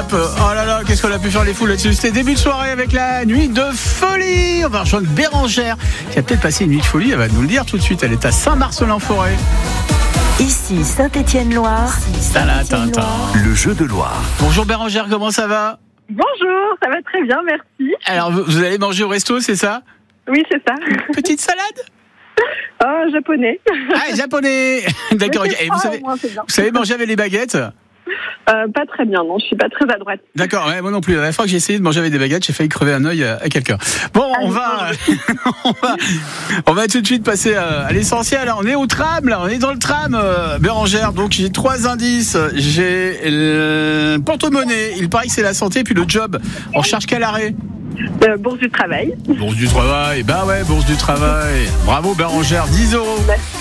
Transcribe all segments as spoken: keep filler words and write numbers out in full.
top. Oh là là, qu'est-ce qu'on a pu faire les fous là-dessus. C'était début de soirée avec la nuit de folie. On va rejoindre Bérangère qui a peut-être passé une nuit de folie. Elle va nous le dire tout de suite. Elle est à Saint-Marcelin-Forêt. Ici Saint-Étienne-Loire. Saint-Étienne-Loire. Le jeu de Loire. Bonjour Bérangère, comment ça va? Bonjour, ça va très bien, merci. Alors vous, vous allez manger au resto, c'est ça? Oui, c'est ça. Petite salade? Oh, japonais. Ah, japonais. D'accord. Mais c'est Et vous pas, savez, au moins, c'est bien. vous savez manger avec les baguettes? Euh, pas très bien, non, je suis pas très à droite. D'accord, ouais, moi non plus. La dernière fois que j'ai essayé de manger avec des baguettes, j'ai failli crever un œil à, à quelqu'un. Bon, Ah, on va, on va, on va tout de suite passer à, à l'essentiel. Alors, on est au tram, là, on est dans le tram, euh, Bérangère. Donc, j'ai trois indices. J'ai le porte-monnaie. Il paraît que c'est la santé, puis le job. On cherche quel arrêt? Euh, bourse du travail. Bourse du travail. Bah ouais, bourse du travail. Bravo, Bérangère. dix euros.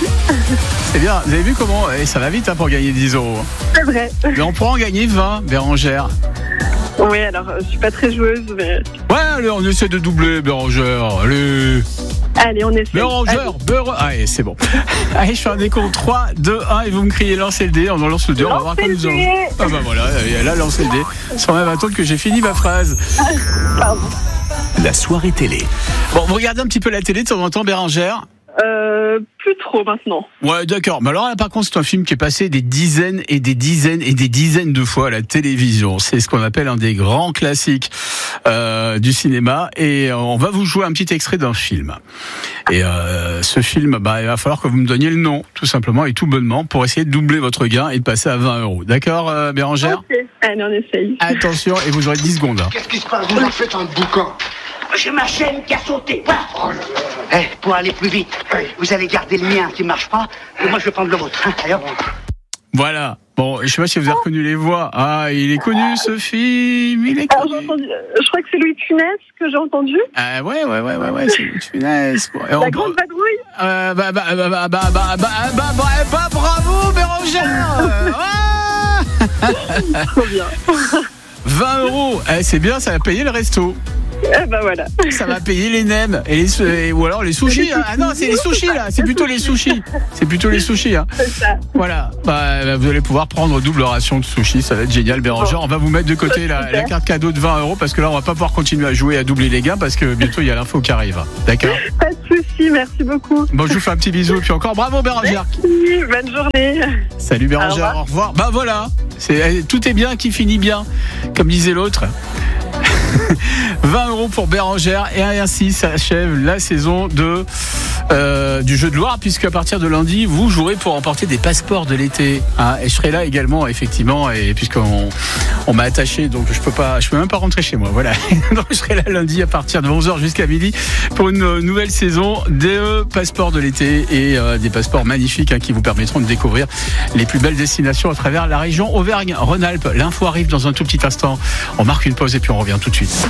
C'est bien. Vous avez vu comment eh, ça va vite hein, pour gagner dix euros. C'est vrai. Mais on pourra en gagner vingt, Bérangère. Oui, alors, euh, je suis pas très joueuse, mais... Ouais, allez, on essaie de doubler, Bérangère. Allez. Allez, on essaie. Bérangère, Bérangère. Allez, c'est bon. Allez, je fais un décompte. trois, deux, un, et vous me criez lancez le dé. On lance le dé, on va voir comme nous allons. Ah bah voilà, elle a lancé le dé. Sans même attendre que j'ai fini ma phrase. Pardon. La soirée télé. Bon, vous regardez un petit peu la télé de temps en temps, Bérangère? Euh, plus trop maintenant. Ouais, d'accord. Mais alors là, par contre, c'est un film qui est passé des dizaines et des dizaines et des dizaines de fois à la télévision. C'est ce qu'on appelle un des grands classiques euh, du cinéma. Et on va vous jouer un petit extrait d'un film. Et euh, ce film, bah, il va falloir que vous me donniez le nom, tout simplement et tout bonnement, pour essayer de doubler votre gain et de passer à vingt euros. D'accord, euh, Bérangère? Ok, allez, on essaye. Attention, et vous aurez dix secondes. Qu'est-ce qui se passe? Vous en faites un boucan. J'ai ma chaîne qui a sauté. Voilà. Oh là là. Eh, pour aller plus vite, Oui. vous allez garder le mien qui marche pas, et moi je vais prendre le vôtre. Hein. Allez, hop. Voilà. Bon, je sais pas si vous avez reconnu les voix. Ah, il est connu ce film, il est Alors, j'ai connu. entendu, euh, je crois que c'est Louis de Funès que j'ai entendu. Ah ouais, ouais, ouais, ouais, ouais, c'est une funeste. Bon, et on La peut- grande vadrouille. Euh, bah, bah, bah, bah, bah, bah, bah, bah, bah, bah, bah, bravo, Bérangère. Ah Trop bien. vingt euros. Eh, c'est bien, ça va payer le resto. Eh ben voilà. Ça va payer les nems et les, et- ou alors les sushis. Hein. Ah non, c'est les sushis là. C'est plutôt les sushis. C'est plutôt les sushis. Hein. C'est ça. Voilà. Bah, vous allez pouvoir prendre double ration de sushis. Ça va être génial, Bérangère. On va vous mettre de côté la, la carte cadeau de vingt euros parce que là, on va pas pouvoir continuer à jouer à doubler les gains parce que bientôt il y a l'info qui arrive. D'accord. Pas de soucis, merci beaucoup. Bon, je vous fais un petit bisou et puis encore bravo, Bérangère. Oui, bonne journée. Salut Bérangère. Au revoir. Bah voilà. C'est tout est bien qui finit bien, comme disait l'autre. vingt euros pour Bérangère et ainsi s'achève la saison de euh, du jeu de Loire puisque à partir de lundi vous jouerez pour remporter des passeports de l'été hein, et je serai là également effectivement et puisqu'on on m'a attaché donc je peux pas je peux même pas rentrer chez moi voilà donc je serai là lundi à partir de onze heures jusqu'à midi pour une nouvelle saison des passeports de l'été et euh, des passeports magnifiques hein, qui vous permettront de découvrir les plus belles destinations à travers la région Auvergne-Rhône-Alpes. L'info arrive dans un tout petit instant. On marque une pause et puis on revient tout de suite.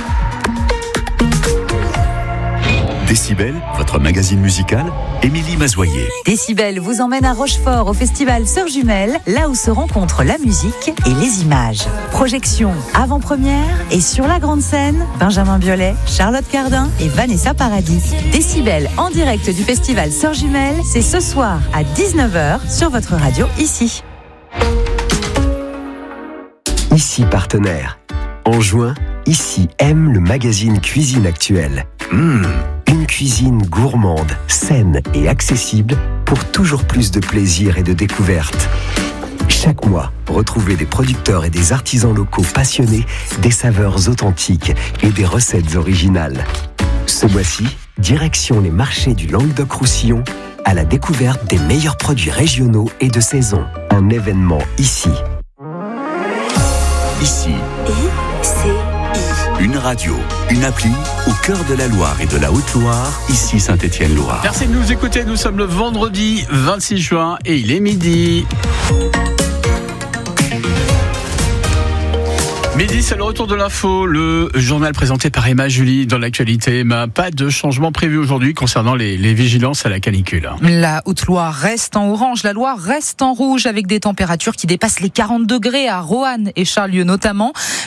Décibel, votre magazine musical, Émilie Mazoyer. Décibel vous emmène à Rochefort au festival Sœurs Jumelles, là où se rencontrent la musique et les images. Projection avant-première et sur la grande scène, Benjamin Biolay, Charlotte Cardin et Vanessa Paradis. Décibel en direct du festival Sœurs Jumelles, c'est ce soir à dix-neuf heures sur votre radio ici. Ici partenaire. En juin, Ici aime le magazine Cuisine Actuelle. Mmh, une cuisine gourmande, saine et accessible pour toujours plus de plaisir et de découverte. Chaque mois, retrouvez des producteurs et des artisans locaux passionnés, des saveurs authentiques et des recettes originales. Ce mois-ci, direction les marchés du Languedoc-Roussillon à la découverte des meilleurs produits régionaux et de saison. Un événement ici. Ici. I-C-I. Une radio, une appli au cœur de la Loire et de la Haute-Loire, ici Saint-Étienne-Loire. Merci de nous écouter, nous sommes le vendredi vingt-six juin et il est midi. Midi, c'est le retour de l'info, le journal présenté par Emma Julie dans l'actualité. Emma, pas de changement prévu aujourd'hui concernant les, les vigilances à la canicule. La Haute-Loire reste en orange, la Loire reste en rouge avec des températures qui dépassent les quarante degrés à Roanne et Charlieu notamment.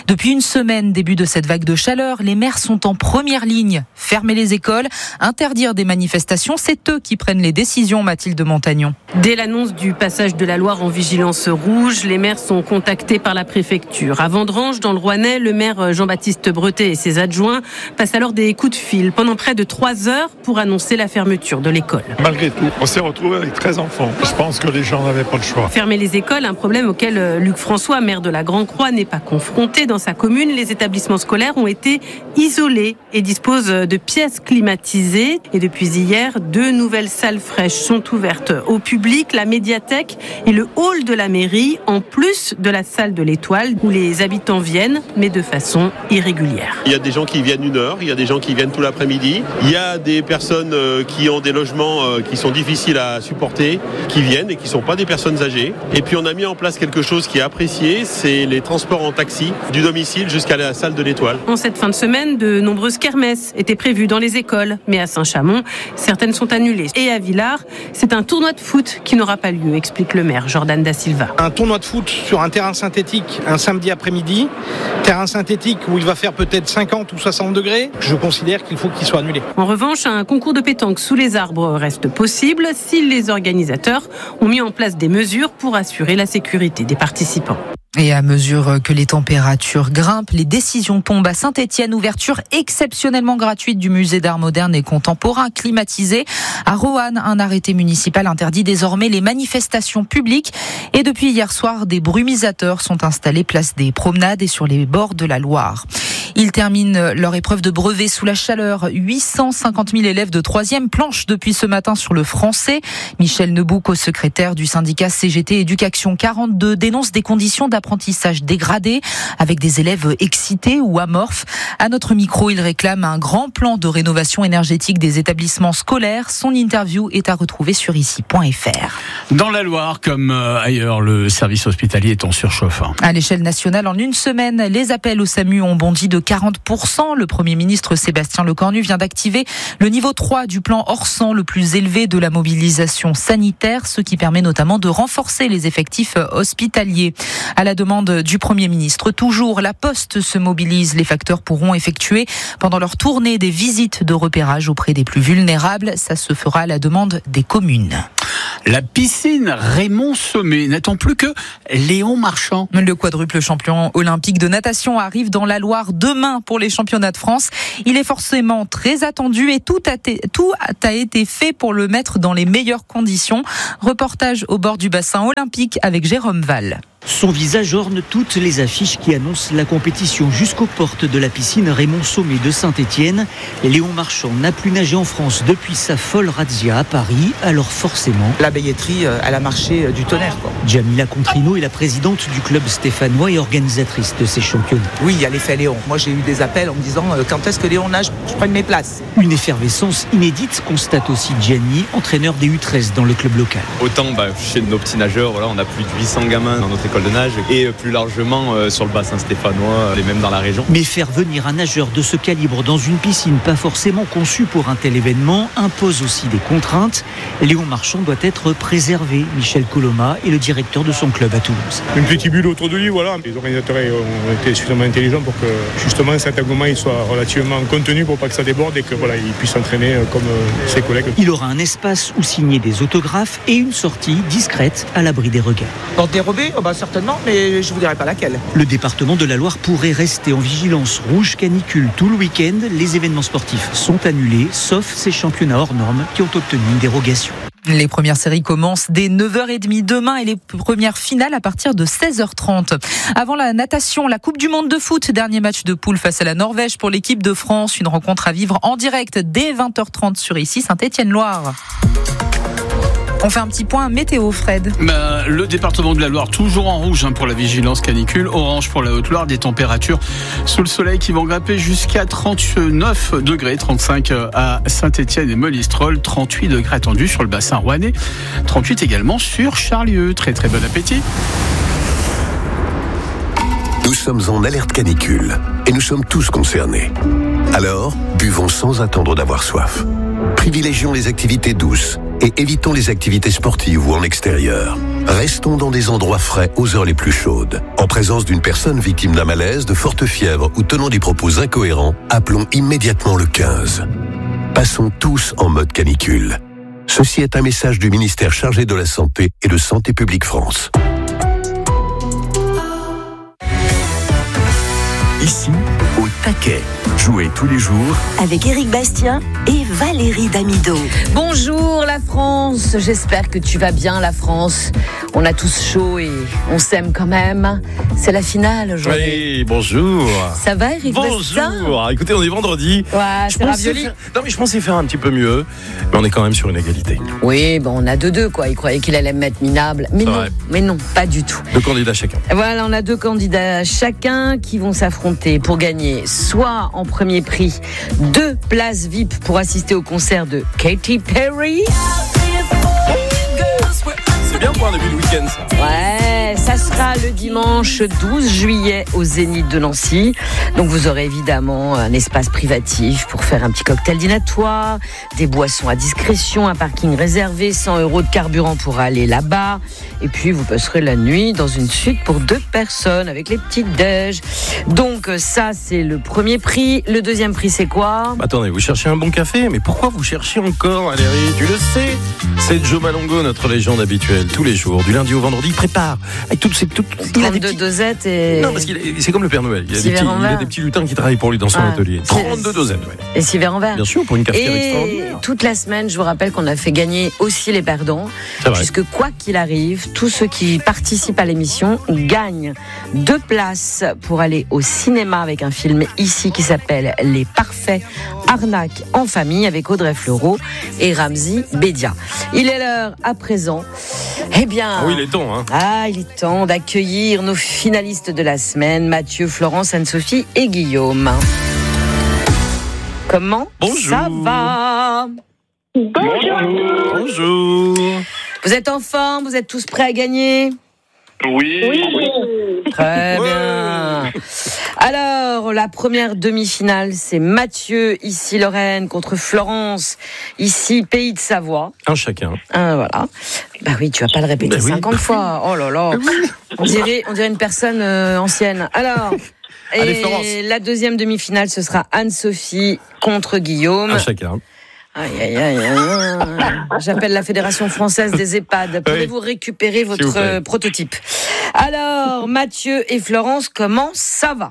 Depuis une semaine, début de cette vague de chaleur, les maires sont en première ligne. Fermer les écoles, interdire des manifestations, c'est eux qui prennent les décisions, Mathilde Montagnon. Dès l'annonce du passage de la Loire en vigilance rouge, les maires sont contactés par la préfecture. À Vendrange, dans le Rouennais, le maire Jean-Baptiste Bretet et ses adjoints passent alors des coups de fil pendant près de trois heures pour annoncer la fermeture de l'école. Malgré tout, on s'est retrouvé avec treize enfants. Je pense que les gens n'avaient pas le choix. Fermer les écoles, un problème auquel Luc François, maire de la Grand-Croix, n'est pas confronté. Dans sa commune, les établissements scolaires ont été isolés et disposent de pièces climatisées. Et depuis hier, deux nouvelles salles fraîches sont ouvertes au public, la médiathèque et le hall de la mairie, en plus de la salle de l'Étoile, où les habitants viennent, mais de façon irrégulière. Il y a des gens qui viennent une heure, il y a des gens qui viennent tout l'après-midi, il y a des personnes qui ont des logements qui sont difficiles à supporter, qui viennent et qui ne sont pas des personnes âgées. Et puis on a mis en place quelque chose qui est apprécié, c'est les transports en taxi du domicile jusqu'à la salle de l'Étoile. En cette fin de semaine, de nombreuses kermesses étaient prévues dans les écoles, mais à Saint-Chamond, certaines sont annulées. Et à Villars, c'est un tournoi de foot qui n'aura pas lieu, explique le maire Jordan Da Silva. Un tournoi de foot sur un terrain synthétique un samedi après-midi, terrain synthétique où il va faire peut-être cinquante ou soixante degrés, je considère qu'il faut qu'il soit annulé. En revanche, un concours de pétanque sous les arbres reste possible si les organisateurs ont mis en place des mesures pour assurer la sécurité des participants. Et à mesure que les températures grimpent, les décisions tombent à Saint-Étienne. Ouverture exceptionnellement gratuite du musée d'art moderne et contemporain climatisé. À Roanne, un arrêté municipal interdit désormais les manifestations publiques. Et depuis hier soir, des brumisateurs sont installés place des promenades et sur les bords de la Loire. Ils terminent leur épreuve de brevet sous la chaleur. huit cent cinquante mille élèves de troisième planchent depuis ce matin sur le français. Michel Nebou, co-secrétaire du syndicat C G T Éducation quarante-deux, dénonce des conditions d'apprentissage dégradées avec des élèves excités ou amorphes. À notre micro, il réclame un grand plan de rénovation énergétique des établissements scolaires. Son interview est à retrouver sur ici point f r. Dans la Loire, comme ailleurs, le service hospitalier est en surchauffe. À l'échelle nationale, en une semaine, les appels au SAMU ont bondi de quarante pour cent. Le Premier ministre Sébastien Lecornu vient d'activer le niveau trois du plan Orsan, le plus élevé de la mobilisation sanitaire, ce qui permet notamment de renforcer les effectifs hospitaliers. À la demande du Premier ministre, toujours, la Poste se mobilise. Les facteurs pourront effectuer pendant leur tournée des visites de repérage auprès des plus vulnérables. Ça se fera à la demande des communes. La piscine Raymond Sommet n'attend plus que Léon Marchand. Le quadruple champion olympique de natation arrive dans la Loire demain pour les championnats de France. Il est forcément très attendu et tout a, t- tout a été fait pour le mettre dans les meilleures conditions. Reportage au bord du bassin olympique avec Jérôme Val. Son visage orne toutes les affiches qui annoncent la compétition jusqu'aux portes de la piscine Raymond Sommet de Saint-Étienne. Léon Marchand n'a plus nagé en France depuis sa folle razzia à Paris, alors forcément... La billetterie, elle a marché du tonnerre, quoi. Jamila Contrino est la présidente du club stéphanois et organisatrice de ces championnats. Oui, il y a l'effet Léon. Moi, j'ai eu des appels en me disant euh, quand est-ce que Léon nage, je prenne mes places. Une effervescence inédite, constate aussi Gianni, entraîneur des U treize dans le club local. Autant bah, chez nos petits nageurs, voilà, on a plus de huit cents gamins dans notre école de nage et plus largement euh, sur le bassin stéphanois et même dans la région. Mais faire venir un nageur de ce calibre dans une piscine pas forcément conçue pour un tel événement impose aussi des contraintes. Léon Marchand doit être préservé. Michel Coloma est le directeur de son club à Toulouse. Une petite bulle autour de lui, voilà. Les organisateurs ont été suffisamment intelligents pour que justement cet engouement il soit relativement contenu pour pas que ça déborde et que voilà, il puisse s'entraîner comme ses collègues. Il aura un espace où signer des autographes et une sortie discrète à l'abri des regards. Dans dérobé, oh bah certainement, mais je vous dirai pas laquelle. Le département de la Loire pourrait rester en vigilance rouge canicule tout le week-end. Les événements sportifs sont annulés, sauf ces championnats hors normes qui ont obtenu une dérogation. Les premières séries commencent dès neuf heures trente demain et les premières finales à partir de seize heures trente. Avant la natation, la Coupe du Monde de foot, dernier match de poule face à la Norvège pour l'équipe de France. Une rencontre à vivre en direct dès vingt heures trente sur ici Saint-Étienne-Loire. On fait un petit point météo, Fred. Ben, le département de la Loire, toujours en rouge hein, pour la vigilance canicule. Orange pour la Haute-Loire. Des températures sous le soleil qui vont grimper jusqu'à trente-neuf degrés. trente-cinq à Saint-Étienne et Monistrol. trente-huit degrés attendus sur le bassin rouennais. trente-huit également sur Charlieu. Très très bon appétit. Nous sommes en alerte canicule et nous sommes tous concernés. Alors, buvons sans attendre d'avoir soif. Privilégions les activités douces et évitons les activités sportives ou en extérieur. Restons dans des endroits frais aux heures les plus chaudes. En présence d'une personne victime d'un malaise, de forte fièvre ou tenant des propos incohérents, appelons immédiatement le quinze. Passons tous en mode canicule. Ceci est un message du ministère chargé de la Santé et de Santé publique France. Ici, au taquet. Jouez tous les jours avec Éric Bastien et Valérie Damido. Bonjour la France, j'espère que tu vas bien la France. On a tous chaud et on s'aime quand même. C'est la finale aujourd'hui. Oui, bonjour. Ça va Éric Bastien ? Bonjour. Écoutez, on est vendredi. Ouais, c'est ravioli. Faire... Non mais je pensais faire un petit peu mieux, mais on est quand même sur une égalité. Oui, bon, on a deux deux quoi. Il croyait qu'il allait me mettre minable, mais non, mais non, pas du tout. Deux candidats chacun. Voilà, on a deux candidats chacun qui vont s'affronter pour gagner soit en premier prix deux places V I P pour assister au concert de Katy Perry. C'est bien pour un début de week-end ça. Ouais, ça sera le dimanche douze juillet au Zénith de Nancy. Donc vous aurez évidemment un espace privatif pour faire un petit cocktail dînatoire, des boissons à discrétion, un parking réservé, cent euros de carburant pour aller là-bas. Et puis vous passerez la nuit dans une suite pour deux personnes avec les petites déj. Donc ça c'est le premier prix. Le deuxième prix c'est quoi ? Bah, attendez, vous cherchez un bon café ? Mais pourquoi vous cherchez encore Valérie ? Tu le sais, c'est Joe Malongo, notre légende habituelle. Tous les jours, du lundi au vendredi, il prépare. Avec toutes ces, toutes, il a des petits... dosettes et... Non, parce qu'il est, c'est comme le Père Noël. Il y a, des petits, il a des petits lutins qui travaillent pour lui dans son ah, atelier. trente-deux dosettes, ouais. Et six verres en verre. Bien sûr, pour une cafetière et extraordinaire. Toute la semaine, je vous rappelle qu'on a fait gagner aussi les perdants. Puisque quoi qu'il arrive, tous ceux qui participent à l'émission gagnent deux places pour aller au cinéma avec un film ici qui s'appelle Les Parfaits Arnaques en famille avec Audrey Fleurot et Ramzi Bedia. Il est l'heure à présent. Eh bien, ah oui, il est temps. Hein. Ah, il est temps d'accueillir nos finalistes de la semaine, Mathieu, Florence, Anne-Sophie et Guillaume. Comment Bonjour. Ça va ? Bonjour. Bonjour. Vous êtes en forme ? Vous êtes tous prêts à gagner ? Oui. oui. Très bien. Alors, la première demi-finale, c'est Mathieu, ici Lorraine, contre Florence, ici Pays de Savoie. Un chacun. Ah, voilà. Bah oui, tu vas pas le répéter bah oui. cinquante fois. Oh là là. On dirait, on dirait une personne euh, ancienne. Alors, Allez, et Florence. La deuxième demi-finale, ce sera Anne-Sophie contre Guillaume. Un chacun. Aïe, aïe, aïe, aïe. J'appelle la Fédération Française des EHPAD. Pouvez-vous oui. récupérer votre euh, prototype ? Alors, Mathieu et Florence, comment ça va ?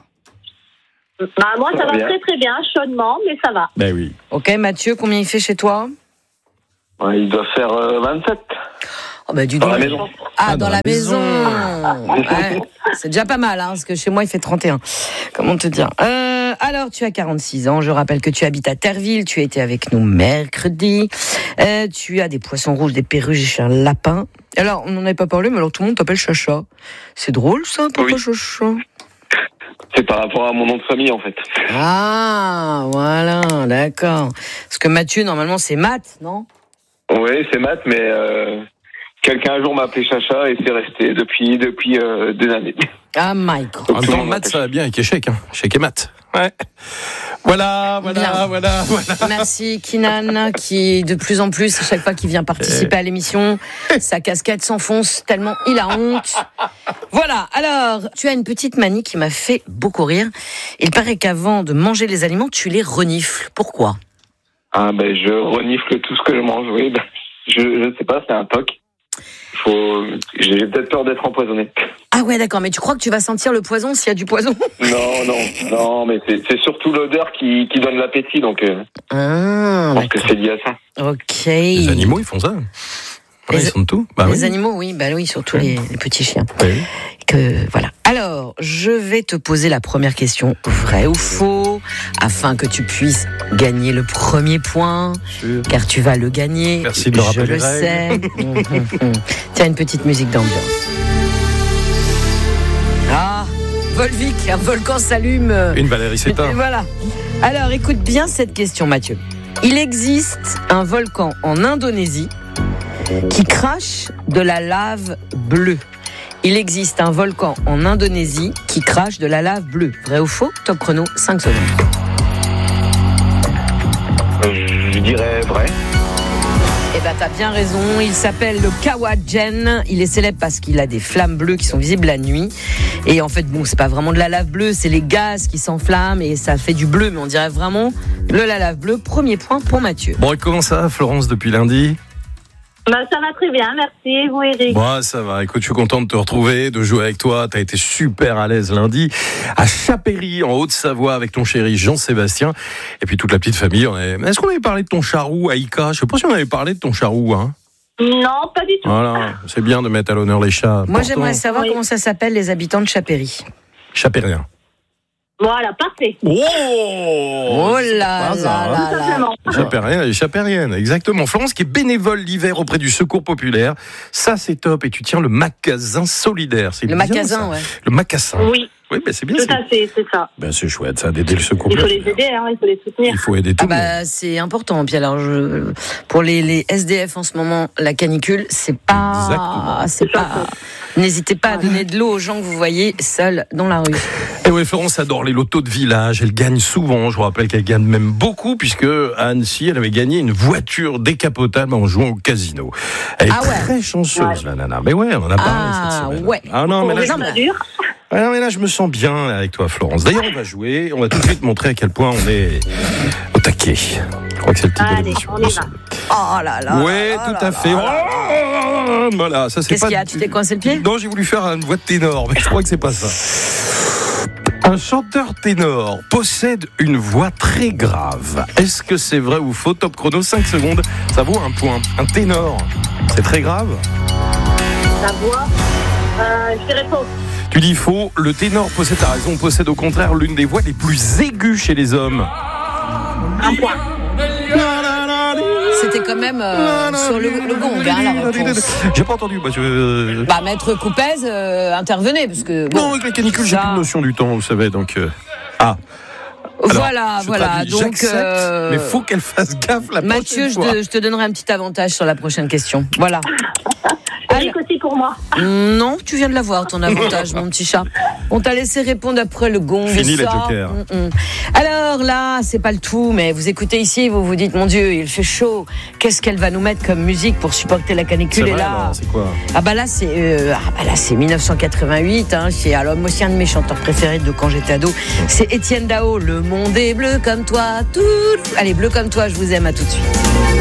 Bah, moi, ça, ça va bien. très très bien, chaudement, mais ça va. Ben oui. Ok, Mathieu, combien il fait chez toi ? Ouais, il doit faire euh, vingt-sept. Oh bah, du dans donc. la maison. Ah, ah dans, dans la, la maison, maison. Ouais, c'est déjà pas mal, hein, parce que chez moi, il fait trente et un. Comment te dire ? euh, Alors, tu as quarante-six ans. Je rappelle que tu habites à Terreville. Tu as été avec nous mercredi. Euh, tu as des poissons rouges, des perruches et un lapin. Alors, on n'en avait pas parlé, mais alors tout le monde t'appelle Chacha. C'est drôle, ça, pourquoi oui. Chacha ? C'est par rapport à mon nom de famille, en fait. Ah, voilà, d'accord. Parce que Mathieu, normalement, c'est Matt, non ? Oui, c'est Matt, mais euh, quelqu'un un jour m'a appelé Chacha et c'est resté depuis, depuis euh, des années. Ah, Michael. En même temps, Matt, ça va bien avec Échec. Hein. Échec et Matt. Ouais. Voilà, voilà, bien. voilà, voilà. Merci Kinan, qui de plus en plus, à chaque fois qu'il vient participer à l'émission, sa casquette s'enfonce tellement il a honte. Voilà, alors, tu as une petite manie qui m'a fait beaucoup rire. Il paraît qu'avant de manger les aliments, tu les renifles. Pourquoi ? Ah ben, je renifle tout ce que je mange, oui. Ben, je ne sais pas, c'est un toc. Faut... J'ai peut-être peur d'être empoisonné. Ah ouais, d'accord, mais tu crois que tu vas sentir le poison s'il y a du poison ? Non, non, non, mais c'est, c'est surtout l'odeur qui, qui donne l'appétit, donc euh, ah, je pense que c'est lié à ça. Ok. Les animaux, ils font ça. Ouais, les, ils sentent tout. Bah, les oui. animaux, oui, bah oui, surtout oui. Les, les petits chiens. Oui. Que, voilà. Alors, je vais te poser la première question, vrai ou faux, afin que tu puisses gagner le premier point, sûr. Car tu vas le gagner. Merci de me rappeler je le sais. mmh, mmh, mmh. Tiens, une petite musique d'ambiance. Ah, Volvic, un volcan s'allume. Une Valérie s'éteint. Voilà. Alors, écoute bien cette question, Mathieu. Il existe un volcan en Indonésie qui crache de la lave bleue. Il existe un volcan en Indonésie qui crache de la lave bleue. Vrai ou faux ? Top chrono, cinq secondes. Euh, je dirais vrai. Eh ben, t'as bien raison. Il s'appelle le Kawajen. Il est célèbre parce qu'il a des flammes bleues qui sont visibles la nuit. Et en fait, bon, c'est pas vraiment de la lave bleue, c'est les gaz qui s'enflamment et ça fait du bleu, mais on dirait vraiment le la lave bleue. Premier point pour Mathieu. Bon, et comment ça va, Florence, depuis lundi ? Bah, ça va très bien, merci. Et vous, Eric ? Bon, ça va. Écoute, je suis content de te retrouver, de jouer avec toi. T'as été super à l'aise lundi à Chapéry, en Haute-Savoie, avec ton chéri Jean-Sébastien. Et puis toute la petite famille. On est... Est-ce qu'on avait parlé de ton charou, Aïka ? Je sais pas si on avait parlé de ton charou, hein. Non, pas du tout. Voilà, c'est bien de mettre à l'honneur les chats. Moi, Pourtant, j'aimerais savoir oui. comment ça s'appelle les habitants de Chapéry. Chapérien. Voilà, parfait. Oh, oh là là là là. Chapérienne et chapérienne, exactement. Florence qui est bénévole l'hiver auprès du Secours Populaire. Ça, c'est top. Et tu tiens le magasin solidaire. C'est le bien, magasin, ça. ouais. Le macassin. Oui. Oui, ben c'est bien. Tout c'est... à fait, c'est ça. Ben c'est chouette, ça, d'aider le Secours Il faut Populaire. les aider, hein, il faut les soutenir. Il faut aider tout ah le bah, monde. C'est important. Puis alors, je... pour les, les S D F en ce moment, la canicule, c'est pas. Exactement. C'est pas. N'hésitez pas à donner de l'eau aux gens que vous voyez seuls dans la rue. Et oui, Florence adore les lotos de village. Elle gagne souvent. Je vous rappelle qu'elle gagne même beaucoup, puisque à Annecy, elle avait gagné une voiture décapotable en jouant au casino. Elle est ah ouais. très chanceuse, ouais. la nana. Mais ouais, on en a parlé ah cette semaine. Ouais. Ah non, mais là, je... me... ah non, mais là, je me sens bien avec toi, Florence. D'ailleurs, on va jouer. On va tout de suite montrer à quel point on est au taquet. Je crois que c'est le titre de l'émission. Allez, on y va. Oh là là. Ouais, là, tout là, à fait. là, oh, voilà, ça c'est Qu'est-ce pas. qu'il y a ? Tu t'es coincé le pied ? Non, j'ai voulu faire une voix de ténor, mais je crois que c'est pas ça. Un chanteur ténor possède une voix très grave. Est-ce que c'est vrai ou faux ? Top chrono, cinq secondes, ça vaut un point. Un ténor, c'est très grave ? La voix, euh, je dirais faux. Tu dis faux, le ténor possède, t'as raison, possède au contraire l'une des voix les plus aiguës chez les hommes. Un point. C'était quand même euh, sur le, le gong, hein, la réponse. J'ai pas entendu. Bah, je... bah Maître Coupez, euh, intervenez, parce que... Bon, non, avec la canicule, ça... j'ai plus de notion du temps, vous savez, donc... Euh... Ah. Alors, voilà, voilà. Traduis, donc, euh... mais faut qu'elle fasse gaffe la Mathieu, prochaine fois. Mathieu, je te donnerai un petit avantage sur la prochaine question. Voilà. Eric aussi pour moi. Non, tu viens de l'avoir, ton avantage, mon petit chat. On t'a laissé répondre après le gong. Fini ça. la joker. Mm-mm. Alors là, c'est pas le tout, mais vous écoutez ici, vous vous dites, mon Dieu, il fait chaud. Qu'est-ce qu'elle va nous mettre comme musique pour supporter la canicule ? C'est Et vrai, là, alors, c'est quoi ? Ah bah là, c'est euh, ah bah là, c'est dix-neuf cent quatre-vingt-huit. Hein, c'est alors moi aussi un de mes chanteurs préférés de quand j'étais ado. C'est Étienne Dao. Le monde est bleu comme toi. Tout. Allez, bleu comme toi. Je vous aime. À tout de suite.